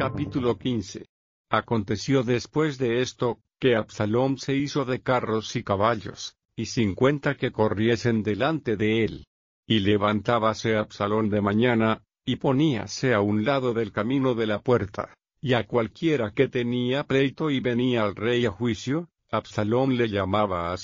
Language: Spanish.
Capítulo 15. Aconteció después de esto, que Absalom se hizo de carros y caballos, y 50 que corriesen delante de él. Y levantábase Absalom de mañana, y poníase a un lado del camino de la puerta, y a cualquiera que tenía pleito y venía al rey a juicio, Absalom le llamaba así.